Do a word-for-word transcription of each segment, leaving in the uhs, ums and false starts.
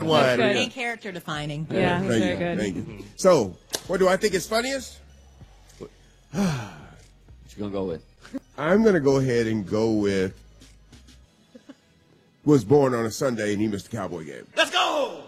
one. Good. And character defining. Yeah, yeah very you, good. Thank you. So, what do I think is funniest? What you gonna go with? I'm gonna go ahead and go with was born on a Sunday and he missed the Cowboy game. Let's go.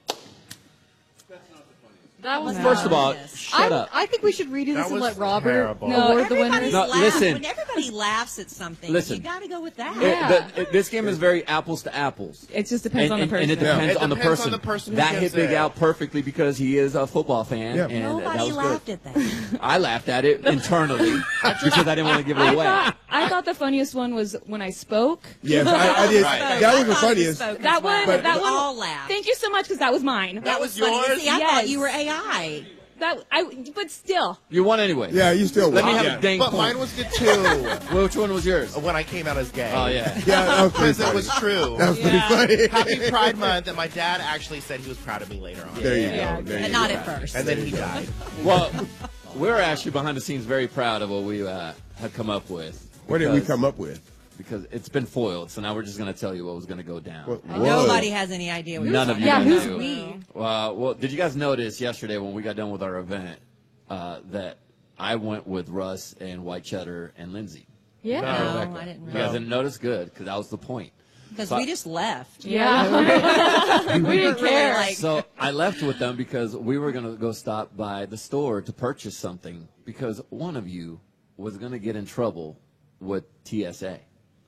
That was First no. of all, Yes. shut I'm, up. I think we should redo this That and was let Robert terrible. No, award the Everybody's winners. No, laugh. listen. When everybody laughs at something, Listen. you got to go with that. It- Yeah. the- it- this game is very apples to apples. It just depends and, on the and- person. and it depends, It on, the depends person. on the person who That gives hit Big it. Al perfectly because he is a football fan, Yeah. and that Nobody was laughed good. at that. I laughed at it internally because I didn't want to give it I away. thought, I thought the funniest one was when I spoke. Yes, I, I did. Right. That I was the thought you funniest. spoke as That one, well. that We one. all laughed. Thank you so much because that was mine. That was funny. yours? See, I Yes. thought you were A I. That I, but still, You won anyway. Yeah, you still Let me won. have yeah. a dang But point. mine was good too. Which one was yours? When I came out as gay. Oh yeah. Yeah, that was pretty Because it funny. was true. That was Yeah. pretty funny. Happy Pride Month, and my dad actually said he was proud of me later on. There you Yeah. go. There But you not go. at first. And then he died. Well, we're actually behind the scenes very proud of what we uh, had come up with. What did we because- come up with? Because it's been foiled, so now we're just going to tell you what was going to go down. What was? Nobody has any idea. What None you're of you Yeah, guys who's do. we? Uh, well, did you guys notice yesterday when we got done with our event uh, that I went with Russ and White Cheddar and Lindsay? yeah, No, Rebecca. I didn't You guys realize. didn't notice? Good, because that was the point. Because So I- we just left. yeah. we didn't Really, care. like- So I left with them because we were going to go stop by the store to purchase something because one of you was going to get in trouble with T S A.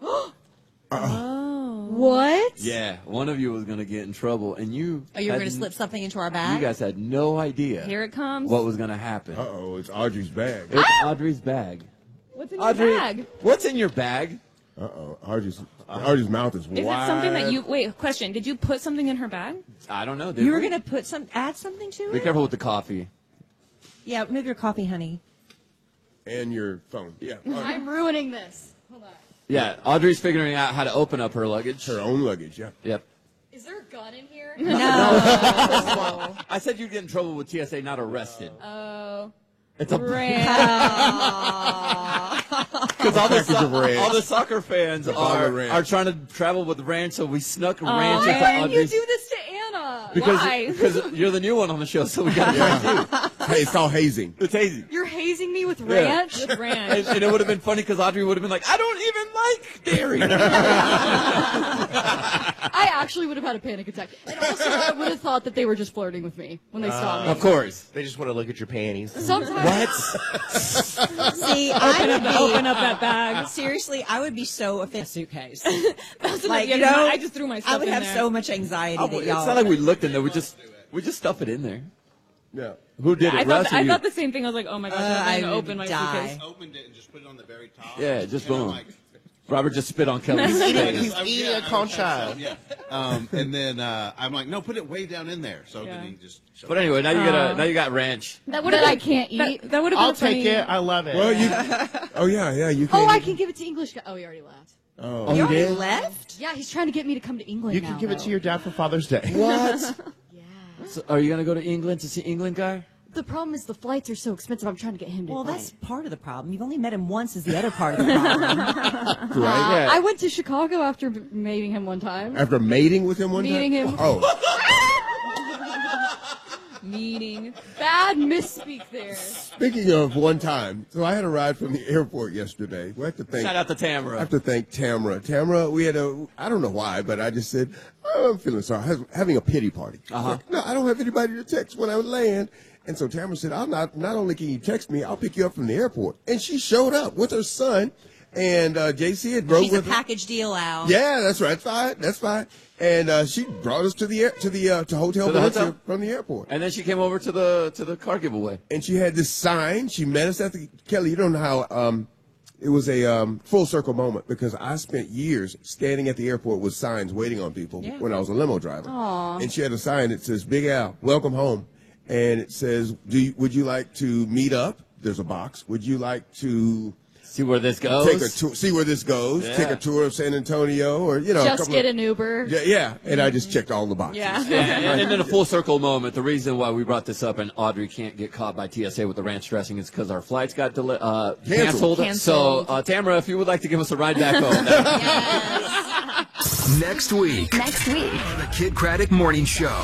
What? Yeah, one of you was going to get in trouble, and you. Oh, you were had going to n- slip something into our bag? You guys had no idea Here it comes. what was going to happen. Uh oh, it's Audrey's bag. It's Audrey's bag. What's in your Audrey, bag? what's in your bag? Uh oh, Audrey's Audrey's mouth is, Is wide. it something that you wait? Question: did you put something in her bag? I don't know. Did You were we? going to put some, add something to Be it? careful with the coffee. Yeah, move your coffee, honey. and your phone. Yeah, I'm ruining this. Hold on. Yeah, Audrey's figuring out how to open up her luggage. her own luggage. Yeah. Yep. Is there a gun in here? No. I said you'd get in trouble with T S A, not arrested. Oh, It's a Rand. Because all, the Package of so- ranch. all the soccer fans bottle are, of ranch. are trying to travel with ranch, so we snuck Oh, ranch into Why did you Audrey's. do this to Anna? because Why? because you're the new one on the show, so we got to yeah. you. Hey, it's called hazing. It's hazy. You're hazing me with ranch? with And, ranch. and it would have been funny because Audrey would have been like, I don't even like dairy. I actually would have had a panic attack. And also, I would have thought that they were just flirting with me when they saw me. Of course. They just want to look at your panties. Sometimes. See, I Open would up, be, open up that bag. seriously, I would be so offended. Suitcase. That's like, yeah, you know, I just threw my stuff I would in have there. so much anxiety Oh, that it's y'all. not like we looked in there. We just we just stuff it in there. Yeah. Who did it? I Russ thought or I you? thought the same thing. I was like, oh my gosh, Uh, I'm I going to would open my die. suitcase. Opened it and just put it on the very top. Yeah, just And I'm boom. like- Robert just spit on Kelly's He's eating, face. he's I- eating yeah, a I- conch I- child. Yeah. Um, and then uh, I'm like, no, put it way down in there. So Yeah. then he just. But anyway, now you got a, now you got ranch. That would That have I can't eat. That, that would have been I'll a funny, take it. I love it. Well, you. Oh yeah, yeah. You can. Oh, I can give it to English guy. Oh, he already left. Oh, Oh, You you already did? left? Yeah, he's trying to get me to come to England you now, can give it though. to your dad for Father's Day. What? Yeah. So are you gonna go to England to see England guy? The problem is the flights are so expensive. I'm trying to get him to Well, buy that's it. part of the problem. You've only met him once is the other part of the problem. Uh, Yeah. I went to Chicago after b- meeting him one time. After mating with him one Meeting time. him. Oh, meeting. Bad misspeak there. speaking of one time, so I had a ride from the airport yesterday. We have to thank. Shout out to I Tamara. have to thank Tamara. Tamara, we had a, I don't know why, but I just said, oh, I'm feeling sorry. I was having a pity party. Uh-huh. Like, no, I don't have anybody to text when I would land. And so Tamara said, I'll not, not only can you text me, I'll pick you up from the airport. And she showed up with her son, and uh, J C had drove She's a with her. package deal out. Yeah, that's right. That's fine. That's fine. And uh, she brought us to the air, to the uh, to Hotel To the Valencia hotel? from the airport. And then she came over to the to the car giveaway. And she had this sign. She met us at the Kelly. You don't know how um, it was a um, full circle moment because I spent years standing at the airport with signs waiting on people Yeah. when I was a limo driver. Aw. And she had a sign that says "Big Al, welcome home," and it says, "Do you, would you like to meet up?" There's a box. Would you like to See where this goes. take a tour, see where this goes? Yeah. Take a tour of San Antonio, or you know, a Just couple get of, an Uber. yeah, yeah. And I just checked all the boxes. Yeah. And, and in a full circle moment, the reason why we brought this up and Audrey can't get caught by T S A with the ranch dressing is because our flights got deli- uh, canceled. Canceled. So, uh, Tamara, if you would like to give us a ride back home. Yes. Next week Next week. on the Kid Craddock Morning Show.